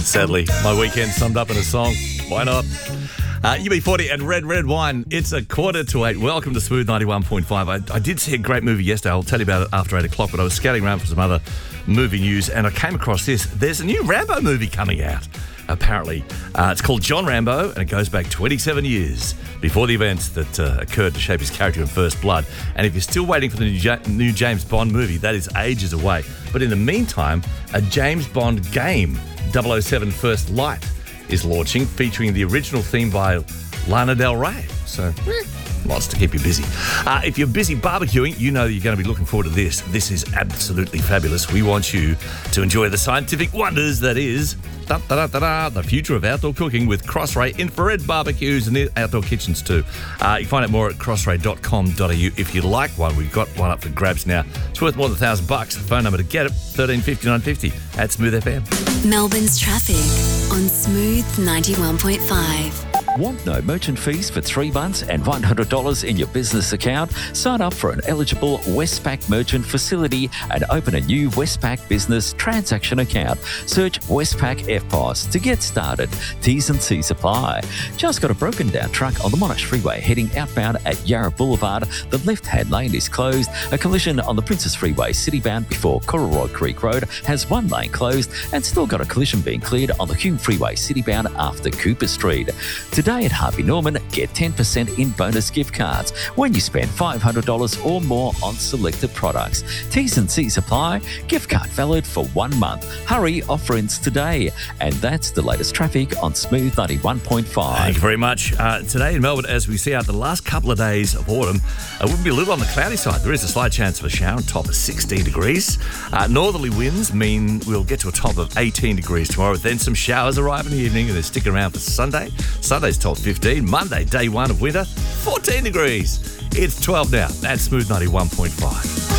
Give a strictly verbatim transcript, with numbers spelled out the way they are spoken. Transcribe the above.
Sadly, my weekend summed up in a song. Why not? Uh, U B forty and Red Red Wine. It's a quarter to eight. Welcome to Smooth ninety-one point five. I, I did see a great movie yesterday. I'll tell you about it after eight o'clock, but I was scouting around for some other movie news and I came across this. There's a new Rambo movie coming out, apparently. Uh, it's called John Rambo and it goes back twenty-seven years before the events that uh, occurred to shape his character in First Blood. And if you're still waiting for the new, ja- new James Bond movie, that is ages away. But in the meantime, a James Bond game, double oh seven First Light, is launching, featuring the original theme by Lana Del Rey. So, eh, lots to keep you busy. Uh, if you're busy barbecuing, you know you're going to be looking forward to this. This is absolutely fabulous. We want you to enjoy the scientific wonders that is da, da, da, da, da, the future of outdoor cooking with Crossray infrared barbecues and outdoor kitchens too. Uh, you can find out more at crossray dot com dot a u if you like one. We've got one up for grabs now. It's worth more than a thousand bucks. The phone number to get it, thirteen fifty-nine fifty at Smooth F M. Melbourne's traffic on Smooth ninety-one point five. Want no merchant fees for three months and one hundred dollars in your business account? Sign up for an eligible Westpac merchant facility and open a new Westpac business transaction account. Search Westpac F P O S to get started. T's and C's apply. Just got a broken down truck on the Monash Freeway heading outbound at Yarra Boulevard. The left-hand lane is closed. A collision on the Princess Freeway citybound before Cororoy Creek Road has one lane closed and still got a collision being cleared on the Hume Freeway citybound after Cooper Street. Today at Harvey Norman, get ten percent in bonus gift cards when you spend five hundred dollars or more on selected products. T's and C's apply. Gift card valid for one month. Hurry, offer ends today. And that's the latest traffic on Smooth ninety-one point five. Thank you very much. Uh, today in Melbourne, as we see out the last couple of days of autumn, uh, we'll be a little on the cloudy side. There is a slight chance of a shower on top of sixteen degrees. Uh, northerly winds mean we'll get to a top of eighteen degrees tomorrow. Then some showers arrive in the evening and they're sticking around for Sunday. Sunday's top fifteen. Monday, day one of winter, fourteen degrees. It's twelve now. That's Smooth ninety-one point five.